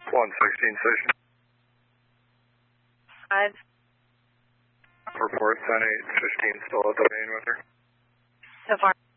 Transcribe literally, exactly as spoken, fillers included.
one sixteen station. Five. Report ten eight fifteen still at the main with her. So far.